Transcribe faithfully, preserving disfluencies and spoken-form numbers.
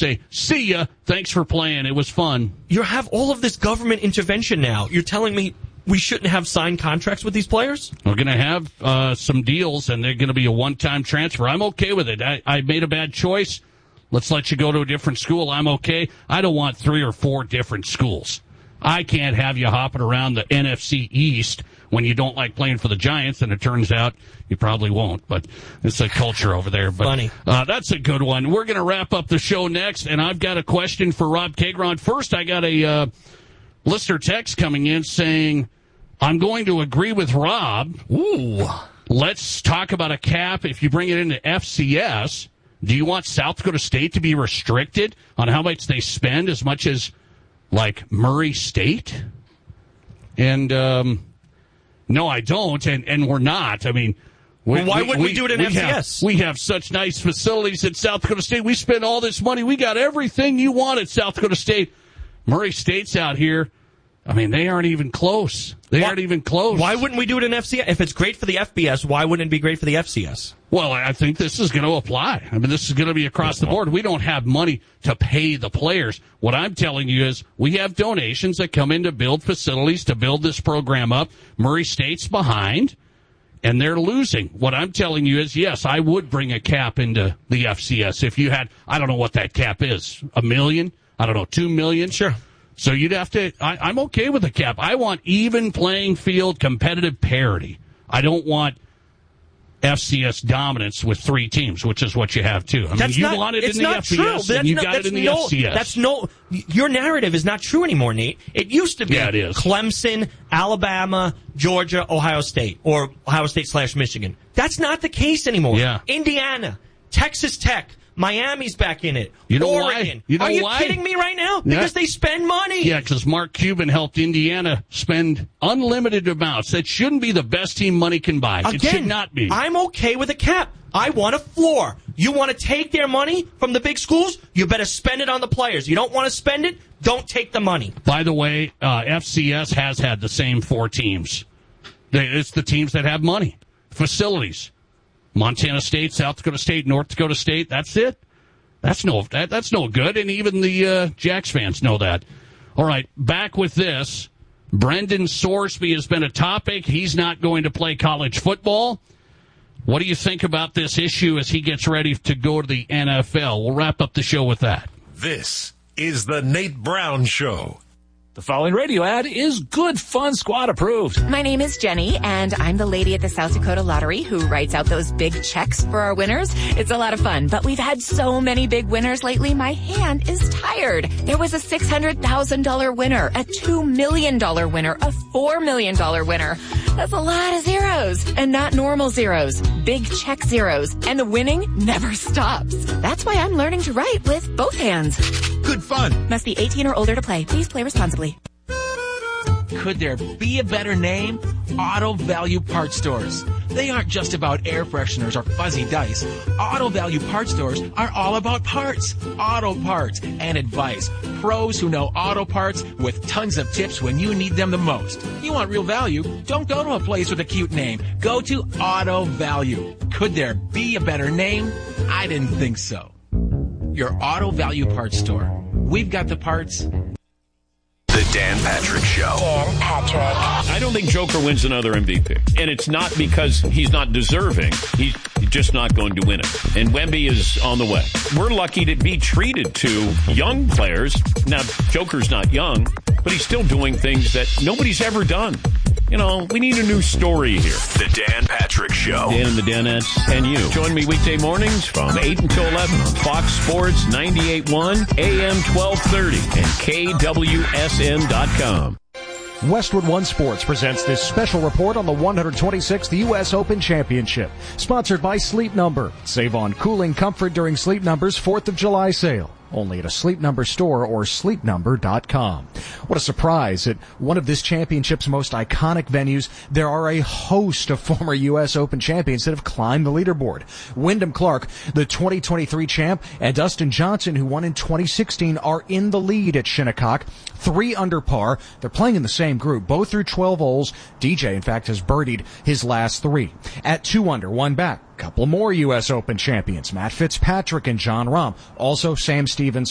say, see ya, thanks for playing, it was fun. You have all of this government intervention now. You're telling me we shouldn't have signed contracts with these players? We're going to have uh, some deals, and they're going to be a one-time transfer. I'm okay with it. I, I made a bad choice. Let's let you go to a different school. I'm okay. I don't want three or four different schools. I can't have you hopping around the N F C East when you don't like playing for the Giants, and it turns out you probably won't. But it's a culture over there. But, Funny. Uh, that's a good one. We're going to wrap up the show next, and I've got a question for Rob Kagron. First, I got a uh, listener text coming in saying, I'm going to agree with Rob. Ooh. Let's talk about a cap if you bring it into F C S. Do you want South Dakota State to be restricted on how much they spend as much as, like, Murray State? And, um, no, I don't, and, and we're not. I mean, we, well, why we, wouldn't we, we do it in we F C S? Have, we have such nice facilities at South Dakota State. We spend all this money. We got everything you want at South Dakota State. Murray State's out here. I mean, they aren't even close. They why, aren't even close. Why wouldn't we do it in F C S? If it's great for the F B S, why wouldn't it be great for the F C S? Well, I think this is going to apply. I mean, this is going to be across the board. We don't have money to pay the players. What I'm telling you is we have donations that come in to build facilities, to build this program up. Murray State's behind, and they're losing. What I'm telling you is, yes, I would bring a cap into the F C S. If you had, I don't know what that cap is, a million? I don't know, two million? Sure. So you'd have to, I, I'm okay with the cap. I want even playing field, competitive parity. I don't want F C S dominance with three teams, which is what you have too. I that's mean, you not, want it it's in the not F C S, true. and you not, got it in the no, F C S. That's no, your narrative is not true anymore, Nate. It used to be yeah, it is. Clemson, Alabama, Georgia, Ohio State, or Ohio State slash Michigan. That's not the case anymore. Yeah. Indiana, Texas Tech, Miami's back in it. You know Oregon. why? You know Are you why? kidding me right now? Yeah. Because they spend money. Yeah, because Mark Cuban helped Indiana spend unlimited amounts. That shouldn't be the best team money can buy. Again, it should not be. I'm okay with a cap. I want a floor. You want to take their money from the big schools? You better spend it on the players. You don't want to spend it? Don't take the money. By the way, uh, F C S has had the same four teams. They, it's the teams that have money. Facilities. Montana State, South Dakota State, North Dakota State. That's it. That's no that, that's no good, and even the uh, Jacks fans know that. All right, back with this. Brendan Sorsby has been a topic. He's not going to play college football. What do you think about this issue as he gets ready to go to the N F L? We'll wrap up the show with that. This is the Nate Brown Show. The following radio ad is Good Fun Squad approved. My name is Jenny, and I'm the lady at the South Dakota Lottery who writes out those big checks for our winners. It's a lot of fun, but we've had so many big winners lately, my hand is tired. There was a six hundred thousand dollars winner, a two million dollars winner, a four million dollars winner. That's a lot of zeros, and not normal zeros. Big check zeros, and the winning never stops. That's why I'm learning to write with both hands. Good fun. Must be eighteen or older to play. Please play responsibly. Could there be a better name? Auto Value Parts Stores. They aren't just about air fresheners or fuzzy dice. Auto Value Parts Stores are all about parts, auto parts, and advice. Pros who know auto parts with tons of tips when you need them the most. You want real value? Don't go to a place with a cute name. Go to Auto Value. Could there be a better name? I didn't think so. Your Auto Value Parts Store. We've got the parts. The Dan Patrick Show. Dan Patrick. I don't think Joker wins another M V P. And it's not because he's not deserving. He's just not going to win it. And Wemby is on the way. We're lucky to be treated to young players. Now, Joker's not young, but he's still doing things that nobody's ever done. You know, we need a new story here. The Dan Patrick Show. Dan and the Danettes and you. Join me weekday mornings from eight until eleven on Fox Sports ninety-eight point one, A M twelve thirty, and K W S N dot com. Westwood One Sports presents this special report on the one hundred twenty-sixth U S Open Championship. Sponsored by Sleep Number. Save on cooling comfort during Sleep Number's fourth of July sale. Only at a Sleep Number store or sleep number dot com. What a surprise. At one of this championship's most iconic venues, there are a host of former U S Open champions that have climbed the leaderboard. Wyndham Clark, the twenty twenty-three champ, and Dustin Johnson, who won in twenty sixteen, are in the lead at Shinnecock. Three under par. They're playing in the same group, both through twelve holes. D J, in fact, has birdied his last three. At two under, one back. Couple more U S Open champions, Matt Fitzpatrick and John Rahm. Also, Sam Stevens